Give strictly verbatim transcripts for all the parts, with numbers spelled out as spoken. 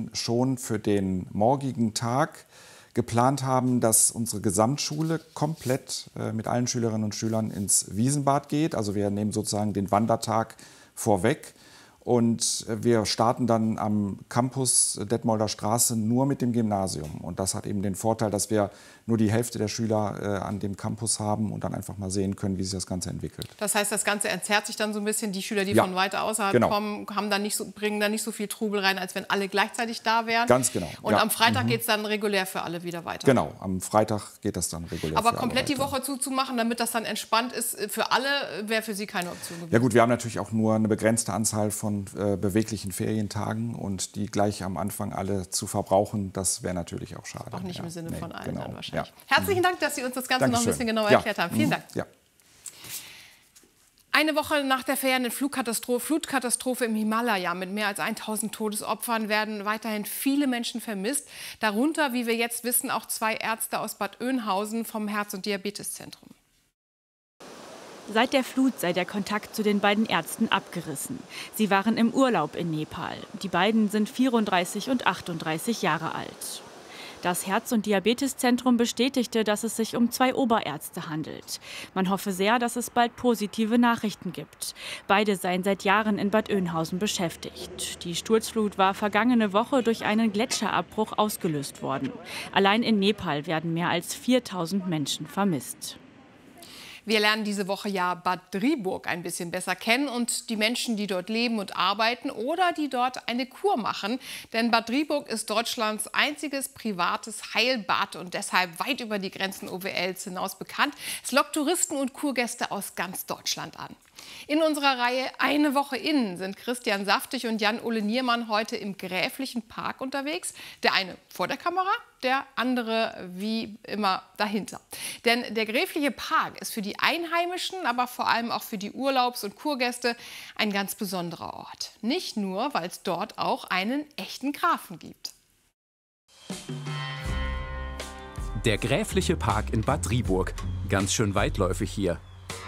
ähm, schon für den morgigen Tag geplant haben, dass unsere Gesamtschule komplett äh, mit allen Schülerinnen und Schülern ins Wiesenbad geht. Also wir nehmen sozusagen den Wandertag vorweg. Und wir starten dann am Campus Detmolder Straße nur mit dem Gymnasium. Und das hat eben den Vorteil, dass wir nur die Hälfte der Schüler äh, an dem Campus haben und dann einfach mal sehen können, wie sich das Ganze entwickelt. Das heißt, das Ganze entzerrt sich dann so ein bisschen. Die Schüler, die ja, von weiter außerhalb genau. kommen, haben dann nicht so, bringen dann nicht so viel Trubel rein, als wenn alle gleichzeitig da wären. Ganz genau. Und ja. am Freitag mhm. geht es dann regulär für alle wieder weiter. Genau, am Freitag geht das dann regulär. Aber für komplett alle die Woche zuzumachen, damit das dann entspannt ist für alle, wäre für Sie keine Option gewesen. Ja gut, wir haben natürlich auch nur eine begrenzte Anzahl von äh, beweglichen Ferientagen und die gleich am Anfang alle zu verbrauchen, das wäre natürlich auch schade. Auch nicht ja. im Sinne nee, von allen genau. dann wahrscheinlich. Ja. Herzlichen Dank, dass Sie uns das Ganze Dankeschön. noch ein bisschen genauer ja. erklärt haben. Vielen Dank. Ja. Eine Woche nach der verheerenden Flugkatastrophe, Flutkatastrophe im Himalaya mit mehr als tausend Todesopfern werden weiterhin viele Menschen vermisst. Darunter, wie wir jetzt wissen, auch zwei Ärzte aus Bad Oeynhausen vom Herz- und Diabeteszentrum. Seit der Flut sei der Kontakt zu den beiden Ärzten abgerissen. Sie waren im Urlaub in Nepal. Die beiden sind vierunddreißig und achtunddreißig Jahre alt. Das Herz- und Diabeteszentrum bestätigte, dass es sich um zwei Oberärzte handelt. Man hoffe sehr, dass es bald positive Nachrichten gibt. Beide seien seit Jahren in Bad Oeynhausen beschäftigt. Die Sturzflut war vergangene Woche durch einen Gletscherabbruch ausgelöst worden. Allein in Nepal werden mehr als viertausend Menschen vermisst. Wir lernen diese Woche ja Bad Driburg ein bisschen besser kennen und die Menschen, die dort leben und arbeiten oder die dort eine Kur machen. Denn Bad Driburg ist Deutschlands einziges privates Heilbad und deshalb weit über die Grenzen O W Ls hinaus bekannt. Es lockt Touristen und Kurgäste aus ganz Deutschland an. In unserer Reihe Eine Woche innen sind Christian Saftig und Jan-Ole Niermann heute im Gräflichen Park unterwegs. Der eine vor der Kamera, der andere wie immer dahinter. Denn der Gräfliche Park ist für die Einheimischen, aber vor allem auch für die Urlaubs- und Kurgäste ein ganz besonderer Ort. Nicht nur, weil es dort auch einen echten Grafen gibt. Der Gräfliche Park in Bad Driburg. Ganz schön weitläufig hier.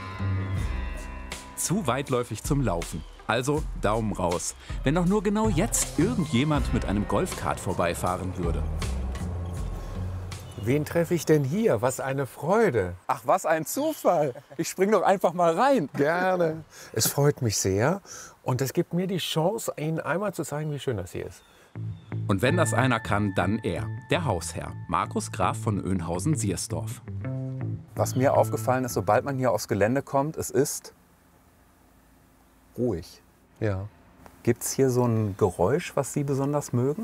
Zu weitläufig zum Laufen. Also Daumen raus. Wenn doch nur genau jetzt irgendjemand mit einem Golfkart vorbeifahren würde. Wen treffe ich denn hier? Was eine Freude. Ach, was ein Zufall. Ich spring doch einfach mal rein. Gerne. Es freut mich sehr. Und es gibt mir die Chance, Ihnen einmal zu zeigen, wie schön das hier ist. Und wenn das einer kann, dann er, der Hausherr, Markus Graf von Oeynhausen-Siersdorf. Was mir aufgefallen ist, sobald man hier aufs Gelände kommt, es ist ruhig. Ja. Gibt es hier so ein Geräusch, was Sie besonders mögen?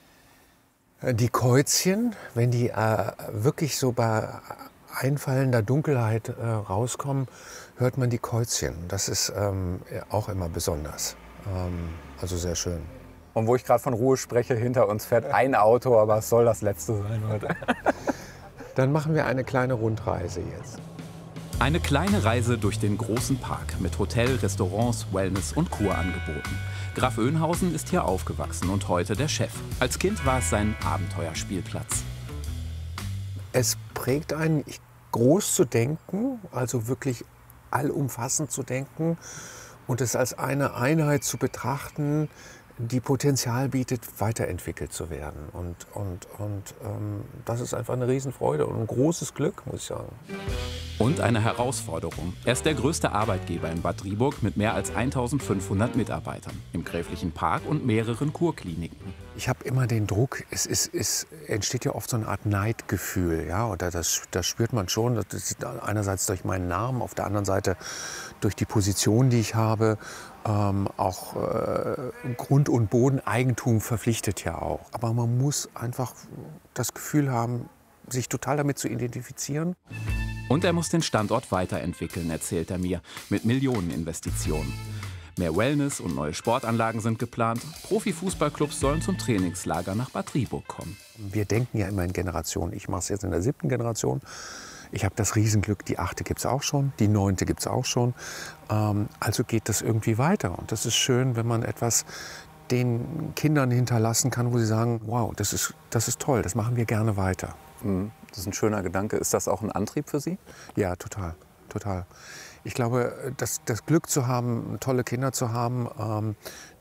Die Käuzchen, wenn die äh, wirklich so bei einfallender Dunkelheit äh, rauskommen, hört man die Käuzchen. Das ist ähm, auch immer besonders. Ähm, also sehr schön. Und wo ich gerade von Ruhe spreche, hinter uns fährt ein Auto, aber es soll das letzte sein heute. Dann machen wir eine kleine Rundreise jetzt. Eine kleine Reise durch den großen Park mit Hotel, Restaurants, Wellness und Kurangeboten. Graf Oeynhausen ist hier aufgewachsen und heute der Chef. Als Kind war es sein Abenteuerspielplatz. Es prägt einen, groß zu denken, also wirklich allumfassend zu denken und es als eine Einheit zu betrachten, die Potenzial bietet, weiterentwickelt zu werden. Und, und, und ähm, das ist einfach eine Riesenfreude und ein großes Glück, muss ich sagen. Und eine Herausforderung. Er ist der größte Arbeitgeber in Bad Driburg mit mehr als eintausendfünfhundert Mitarbeitern im Gräflichen Park und mehreren Kurkliniken. Ich habe immer den Druck, es, ist, es entsteht ja oft so eine Art Neidgefühl. Ja? Oder das, das spürt man schon, das ist einerseits durch meinen Namen, auf der anderen Seite durch die Position, die ich habe. Ähm, auch äh, Grund und Boden, Eigentum verpflichtet ja auch. Aber man muss einfach das Gefühl haben, sich total damit zu identifizieren. Und er muss den Standort weiterentwickeln, erzählt er mir, mit Millioneninvestitionen. Mehr Wellness und neue Sportanlagen sind geplant. Profifußballclubs sollen zum Trainingslager nach Bad Driburg kommen. Wir denken ja immer in Generationen. Ich mache es jetzt in der siebten Generation. Ich habe das Riesenglück, die achte gibt es auch schon, die neunte gibt es auch schon. Ähm, also geht das irgendwie weiter. Und das ist schön, wenn man etwas den Kindern hinterlassen kann, wo sie sagen, wow, das ist, das ist toll, das machen wir gerne weiter. Das ist ein schöner Gedanke. Ist das auch ein Antrieb für Sie? Ja, total, total. Ich glaube, das, das Glück zu haben, tolle Kinder zu haben, ähm,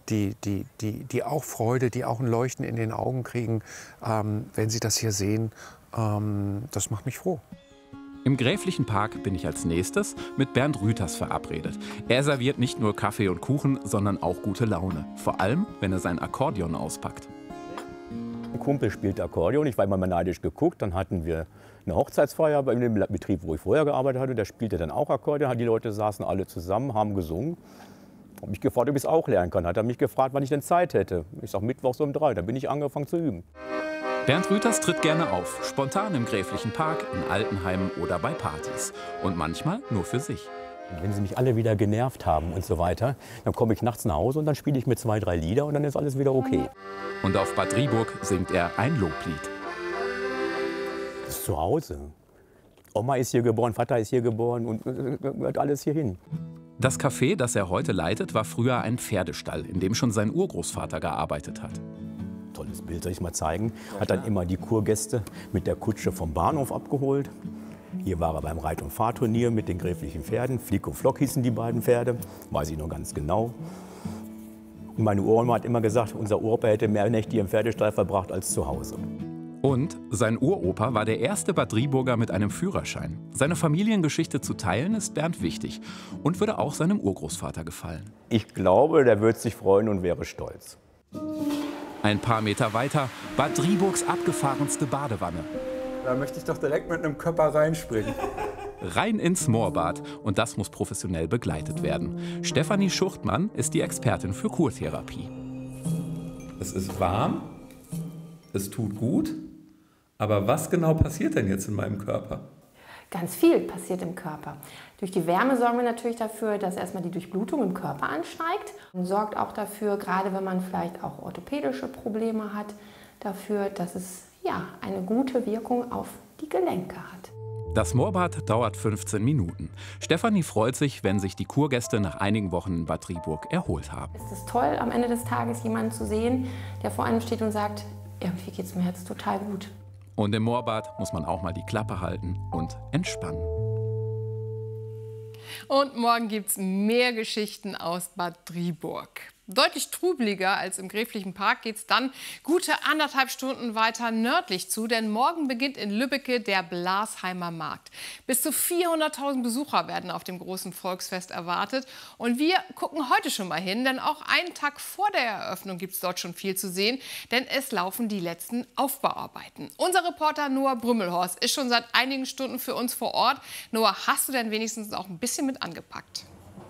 die, die, die, die auch Freude, die auch ein Leuchten in den Augen kriegen, ähm, wenn sie das hier sehen. Ähm, das macht mich froh. Im Gräflichen Park bin ich als nächstes mit Bernd Rüters verabredet. Er serviert nicht nur Kaffee und Kuchen, sondern auch gute Laune. Vor allem, wenn er sein Akkordeon auspackt. Ein Kumpel spielt Akkordeon, ich war immer mal neidisch geguckt. Dann hatten wir eine Hochzeitsfeier bei dem Betrieb, wo ich vorher gearbeitet hatte. Der spielte dann auch Akkordeon. Die Leute saßen alle zusammen, haben gesungen. Ich habe mich gefragt, ob ich es auch lernen kann. Hat er mich gefragt, wann ich denn Zeit hätte. Ich sage, mittwochs um drei. Dann bin ich angefangen zu üben. Bernd Rüters tritt gerne auf, spontan im Gräflichen Park, in Altenheimen oder bei Partys. Und manchmal nur für sich. Wenn sie mich alle wieder genervt haben und so weiter, dann komme ich nachts nach Hause und dann spiele ich mir zwei, drei Lieder und dann ist alles wieder okay. Und auf Bad Driburg singt er ein Loblied. Das ist zu Hause. Oma ist hier geboren, Vater ist hier geboren und gehört alles hier hin. Das Café, das er heute leitet, war früher ein Pferdestall, in dem schon sein Urgroßvater gearbeitet hat. Tolles Bild, soll ich mal zeigen. Hat dann immer die Kurgäste mit der Kutsche vom Bahnhof abgeholt. Hier war er beim Reit- und Fahrturnier mit den gräflichen Pferden. Flick und Flock hießen die beiden Pferde, weiß ich noch ganz genau. Und meine Uroma hat immer gesagt, unser Uropa hätte mehr Nächte im Pferdestall verbracht als zu Hause. Und sein Uropa war der erste Bad Driburger mit einem Führerschein. Seine Familiengeschichte zu teilen ist Bernd wichtig und würde auch seinem Urgroßvater gefallen. Ich glaube, der würde sich freuen und wäre stolz. Ein paar Meter weiter Bad Driburgs abgefahrenste Badewanne. Da möchte ich doch direkt mit einem Körper reinspringen. Rein ins Moorbad und das muss professionell begleitet werden. Stefanie Schuchtmann ist die Expertin für Kurtherapie. Es ist warm, es tut gut, aber was genau passiert denn jetzt in meinem Körper? Ganz viel passiert im Körper. Durch die Wärme sorgen wir natürlich dafür, dass erstmal die Durchblutung im Körper ansteigt und sorgt auch dafür, gerade wenn man vielleicht auch orthopädische Probleme hat, dafür, dass es ja, eine gute Wirkung auf die Gelenke hat. Das Moorbad dauert fünfzehn Minuten. Stefanie freut sich, wenn sich die Kurgäste nach einigen Wochen in Bad Driburg erholt haben. Es ist toll, am Ende des Tages jemanden zu sehen, der vor einem steht und sagt, irgendwie geht es mir jetzt total gut. Und im Moorbad muss man auch mal die Klappe halten und entspannen. Und morgen gibt es mehr Geschichten aus Bad Driburg. Deutlich trubeliger als im Gräflichen Park geht es dann gute anderthalb Stunden weiter nördlich zu, denn morgen beginnt in Lübbecke der Blasheimer Markt. Bis zu vierhunderttausend Besucher werden auf dem großen Volksfest erwartet. Und wir gucken heute schon mal hin, denn auch einen Tag vor der Eröffnung gibt es dort schon viel zu sehen, denn es laufen die letzten Aufbauarbeiten. Unser Reporter Noah Brümmelhorst ist schon seit einigen Stunden für uns vor Ort. Noah, hast du denn wenigstens auch ein bisschen mit angepackt?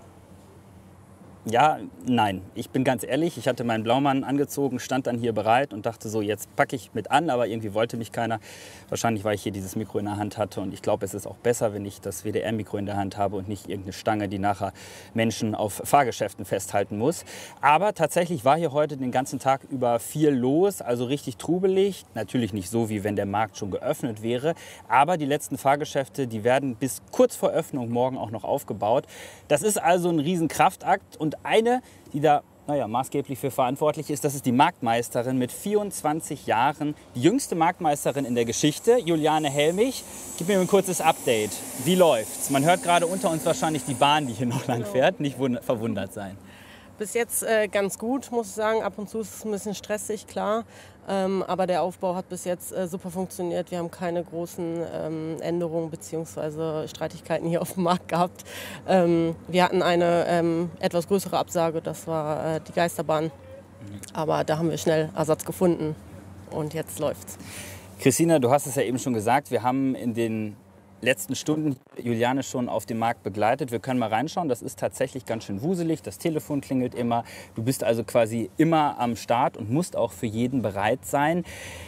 Ja, nein. Ich bin ganz ehrlich, ich hatte meinen Blaumann angezogen, stand dann hier bereit und dachte so, jetzt packe ich mit an, aber irgendwie wollte mich keiner. Wahrscheinlich, weil ich hier dieses Mikro in der Hand hatte und ich glaube, es ist auch besser, wenn ich das W D R-Mikro in der Hand habe und nicht irgendeine Stange, die nachher Menschen auf Fahrgeschäften festhalten muss. Aber tatsächlich war hier heute den ganzen Tag über viel los, also richtig trubelig. Natürlich nicht so, wie wenn der Markt schon geöffnet wäre, aber die letzten Fahrgeschäfte, die werden bis kurz vor Öffnung morgen auch noch aufgebaut. Das ist also ein Riesenkraftakt und eine, die da naja, maßgeblich für verantwortlich ist, das ist die Marktmeisterin mit vierundzwanzig Jahren, die jüngste Marktmeisterin in der Geschichte, Juliane Helmich. Gib mir ein kurzes Update. Wie läuft's? Man hört gerade unter uns wahrscheinlich die Bahn, die hier noch lang fährt. Nicht verwundert sein. Bis jetzt äh, ganz gut, muss ich sagen. Ab und zu ist es ein bisschen stressig, klar. Ähm, aber der Aufbau hat bis jetzt äh, super funktioniert. Wir haben keine großen ähm, Änderungen bzw. Streitigkeiten hier auf dem Markt gehabt. Ähm, wir hatten eine ähm, etwas größere Absage, das war äh, die Geisterbahn. Aber da haben wir schnell Ersatz gefunden und jetzt läuft's. Christina, du hast es ja eben schon gesagt, wir haben in den letzten Stunden Juliane schon auf dem Markt begleitet. Wir können mal reinschauen. Das ist tatsächlich ganz schön wuselig. Das Telefon klingelt immer. Du bist also quasi immer am Start und musst auch für jeden bereit sein.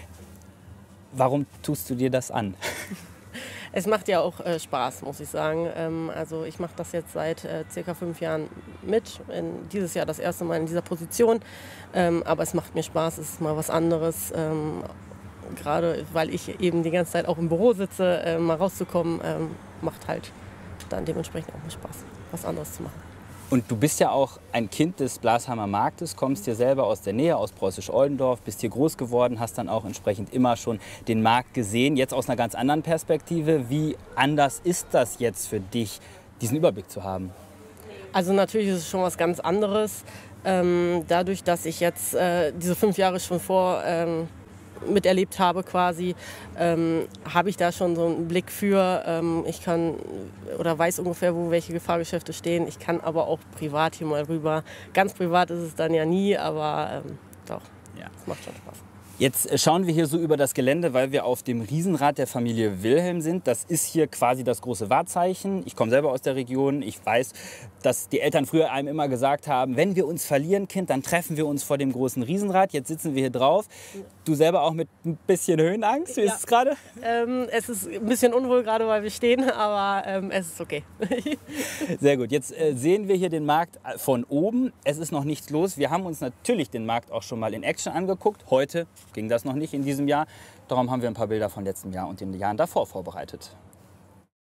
Warum tust du dir das an? Es macht ja auch äh, Spaß, muss ich sagen. Ähm, also ich mache das jetzt seit äh, circa fünf Jahren mit. In, dieses Jahr das erste Mal in dieser Position. Ähm, aber es macht mir Spaß. Es ist mal was anderes. Ähm, Gerade weil ich eben die ganze Zeit auch im Büro sitze, äh, mal rauszukommen, ähm, macht halt dann dementsprechend auch mal Spaß, was anderes zu machen. Und du bist ja auch ein Kind des Blasheimer Marktes, kommst hier selber aus der Nähe, aus Preußisch-Oldendorf, bist hier groß geworden, hast dann auch entsprechend immer schon den Markt gesehen. Jetzt aus einer ganz anderen Perspektive. Wie anders ist das jetzt für dich, diesen Überblick zu haben? Also natürlich ist es schon was ganz anderes. Ähm, dadurch, dass ich jetzt äh, diese fünf Jahre schon vor ähm, miterlebt habe quasi, ähm, habe ich da schon so einen Blick für. Ähm, ich kann oder weiß ungefähr, wo welche Gefahrgeschäfte stehen. Ich kann aber auch privat hier mal rüber. Ganz privat ist es dann ja nie, aber ähm, doch, ja, es macht schon Spaß. Jetzt schauen wir hier so über das Gelände, weil wir auf dem Riesenrad der Familie Wilhelm sind. Das ist hier quasi das große Wahrzeichen. Ich komme selber aus der Region. Ich weiß, dass die Eltern früher einem immer gesagt haben, wenn wir uns verlieren, Kind, dann treffen wir uns vor dem großen Riesenrad. Jetzt sitzen wir hier drauf. Du selber auch mit ein bisschen Höhenangst? Wie ist Ja. es gerade? Ähm, es ist ein bisschen unwohl gerade, weil wir stehen, aber ähm, es ist okay. Sehr gut. Jetzt äh, sehen wir hier den Markt von oben. Es ist noch nichts los. Wir haben uns natürlich den Markt auch schon mal in Action angeguckt. Heute ging das noch nicht in diesem Jahr. Darum haben wir ein paar Bilder von letztem Jahr und den Jahren davor vorbereitet.